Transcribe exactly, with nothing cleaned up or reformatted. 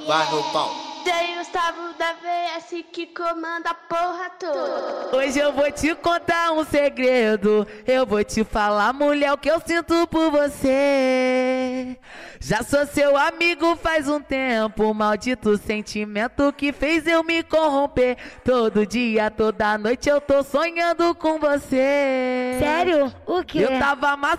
vai no pau. Tem Gustavo da V S que comanda a porra toda. Hoje eu vou te contar um segredo. Eu vou te falar, mulher, o que eu sinto por você. Já sou seu amigo faz um tempo. Maldito sentimento que fez eu me corromper. Todo dia, toda noite eu tô sonhando com você. Sério? O quê? Eu tava